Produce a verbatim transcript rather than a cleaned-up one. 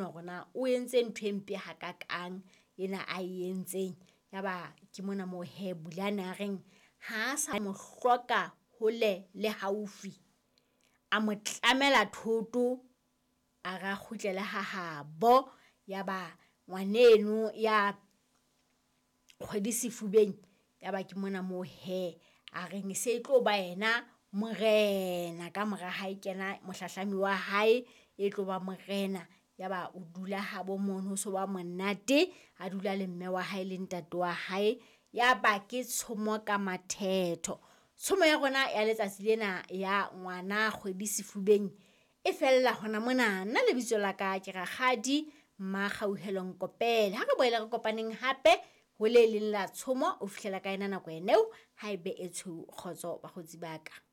bona hore na o entse ntho e mpe hakakang ena a entseng. Yaba ke mona mo he Bulane a reng ha sa mo hloka hole le haufi, a mo tlamela thoto a ra kgutlele ha habo. Yaba ngwaneno ya kgwedi sefubeng, yaba ke mona mo he a reng se tlo ba yena morena ka mora hae kena mohlahlami wa hae e tlo ba morena. Yaba o dula ha bo mono so ba monate, a dula le mme wa hae le ntate wa hae. Yaba ke tshomo ka mathetho. Tshomo ya rona ya letsatsi lena ya ngwana kgwedi sefubeng e fella hona mona. Nna lebitso la ka ke Rakgadi Mmagauhelo Nkopele. Ha re boela re kopaneng hape ho le leng la tshomo o fihlela ka ena nako eno. Haebe e tsho kgotso bakgotsi ba ka.